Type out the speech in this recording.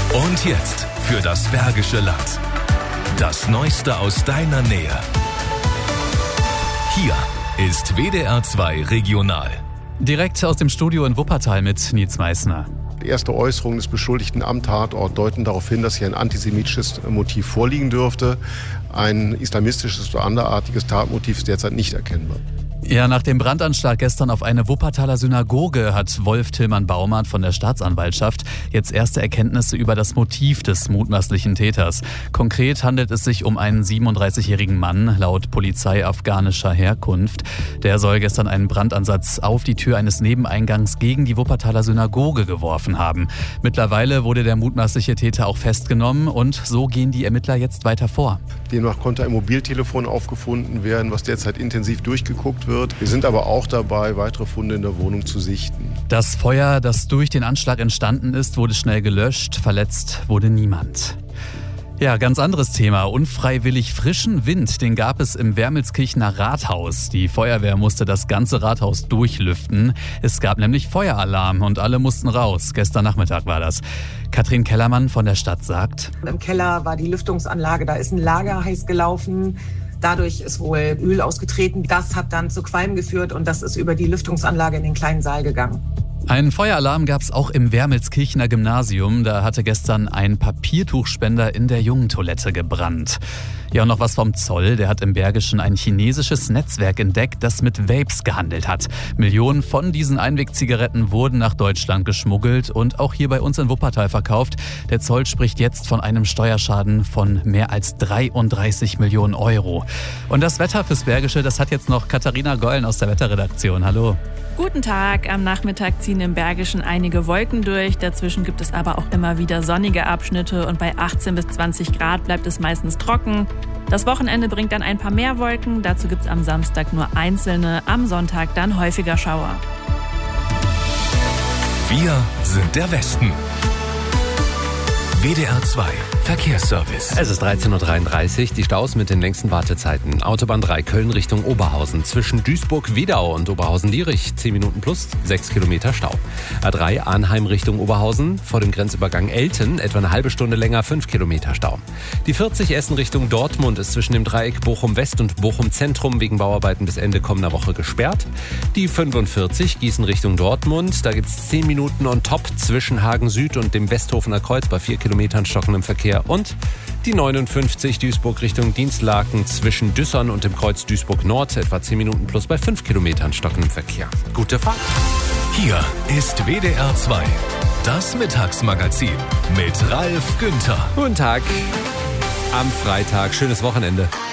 Und jetzt für das Bergische Land. Das Neueste aus deiner Nähe. Hier ist WDR 2 Regional. Direkt aus dem Studio in Wuppertal mit Nils Meissner. Die erste Äußerung des Beschuldigten am Tatort deuten darauf hin, dass hier ein antisemitisches Motiv vorliegen dürfte. Ein islamistisches oder anderartiges Tatmotiv ist derzeit nicht erkennbar. Ja, nach dem Brandanschlag gestern auf eine Wuppertaler Synagoge hat Wolf Tillmann Baumann von der Staatsanwaltschaft jetzt erste Erkenntnisse über das Motiv des mutmaßlichen Täters. Konkret handelt es sich um einen 37-jährigen Mann, laut Polizei afghanischer Herkunft. Der soll gestern einen Brandansatz auf die Tür eines Nebeneingangs gegen die Wuppertaler Synagoge geworfen haben. Mittlerweile wurde der mutmaßliche Täter auch festgenommen und so gehen die Ermittler jetzt weiter vor. Demnach konnte ein Mobiltelefon aufgefunden werden, was derzeit intensiv durchgeguckt wird. Wir sind aber auch dabei, weitere Funde in der Wohnung zu sichten. Das Feuer, das durch den Anschlag entstanden ist, wurde schnell gelöscht. Verletzt wurde niemand. Ja, ganz anderes Thema. Unfreiwillig frischen Wind, den gab es im Wermelskirchener Rathaus. Die Feuerwehr musste das ganze Rathaus durchlüften. Es gab nämlich Feueralarm und alle mussten raus. Gestern Nachmittag war das. Katrin Kellermann von der Stadt sagt: Im Keller war die Lüftungsanlage, da ist ein Lager heiß gelaufen. Dadurch ist wohl Öl ausgetreten. Das hat dann zu Qualm geführt und das ist über die Lüftungsanlage in den kleinen Saal gegangen. Einen Feueralarm gab es auch im Wermelskirchener Gymnasium. Da hatte gestern ein Papiertuchspender in der Jungentoilette gebrannt. Ja, und noch was vom Zoll. Der hat im Bergischen ein chinesisches Netzwerk entdeckt, das mit Vapes gehandelt hat. Millionen von diesen Einwegzigaretten wurden nach Deutschland geschmuggelt und auch hier bei uns in Wuppertal verkauft. Der Zoll spricht jetzt von einem Steuerschaden von mehr als 33 Millionen Euro. Und das Wetter fürs Bergische, das hat jetzt noch Katharina Gollen aus der Wetterredaktion. Hallo. Guten Tag. Am Nachmittag ziehen im Bergischen einige Wolken durch. Dazwischen gibt es aber auch immer wieder sonnige Abschnitte und bei 18 bis 20 Grad bleibt es meistens trocken. Das Wochenende bringt dann ein paar mehr Wolken. Dazu gibt es am Samstag nur einzelne, am Sonntag dann häufiger Schauer. Wir sind der Westen. WDR 2 Verkehrsservice. Es ist 13.33 Uhr, die Staus mit den längsten Wartezeiten. Autobahn 3 Köln Richtung Oberhausen. Zwischen Duisburg-Wiedau und Oberhausen-Lierich 10 Minuten plus 6 Kilometer Stau. A3 Arnheim Richtung Oberhausen. Vor dem Grenzübergang Elten etwa eine halbe Stunde länger 5 Kilometer Stau. Die 40 Essen Richtung Dortmund ist zwischen dem Dreieck Bochum-West und Bochum-Zentrum wegen Bauarbeiten bis Ende kommender Woche gesperrt. Die 45 Gießen Richtung Dortmund. Da gibt es 10 Minuten on top zwischen Hagen Süd und dem Westhofener Kreuz bei 4 Kilometern stockendem Verkehr. Und die 59 Duisburg Richtung Dienstlaken zwischen Düssern und dem Kreuz Duisburg Nord etwa 10 Minuten plus bei 5 Kilometern stockendem Verkehr. Gute Fahrt. Hier ist WDR 2, das Mittagsmagazin mit Ralf Günther. Guten Tag am Freitag. Schönes Wochenende.